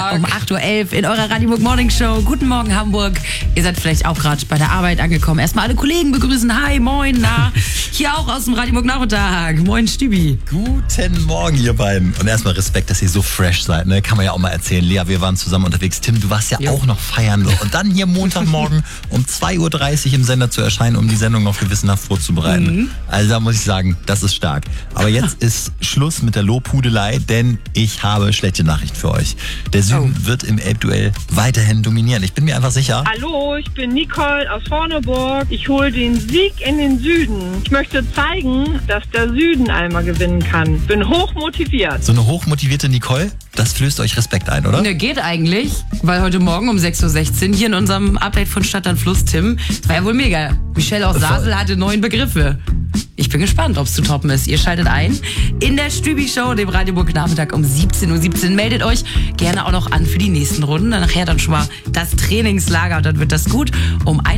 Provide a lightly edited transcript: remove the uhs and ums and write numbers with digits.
Tag. Um 8.11 Uhr in eurer Radio Burg Morning Show. Guten Morgen, Hamburg. Ihr seid vielleicht auch gerade bei der Arbeit angekommen. Erstmal alle Kollegen begrüßen. Hi, moin, na. Hier auch aus dem Radio Burg Nachmittag. Moin, Stübi. Guten Morgen, ihr beiden. Und erstmal Respekt, dass ihr so fresh seid, ne? Kann man ja auch mal erzählen. Lea, wir waren zusammen unterwegs. Tim, du warst ja auch noch feiern. Und dann hier Montagmorgen um 2.30 Uhr im Sender zu erscheinen, um die Sendung noch gewissenhaft vorzubereiten. Also da muss ich sagen, das ist stark. Aber jetzt ist Schluss mit der Lobhudelei, denn ich habe schlechte Nachrichten für euch. Der Süden wird im Elbduell weiterhin dominieren. Ich bin mir einfach sicher. Hallo, ich bin Nicole aus Vorneburg. Ich hole den Sieg in den Süden. Ich möchte zeigen, dass der Süden einmal gewinnen kann. Bin hochmotiviert. So eine hochmotivierte Nicole, das flößt euch Respekt ein, oder? Ne, geht eigentlich, weil heute Morgen um 6.16 Uhr hier in unserem Update von Stadt an Fluss, Tim, das war ja wohl mega. Michelle aus Sasel hatte 9 Begriffe. Ich bin gespannt, ob es zu toppen ist. Ihr schaltet ein in der Stübi-Show, dem Radio Burg Nachmittag um 17.17 Uhr. Meldet euch gerne auch noch an für die nächsten Runden. Nachher dann schon mal das Trainingslager und dann wird das gut. Um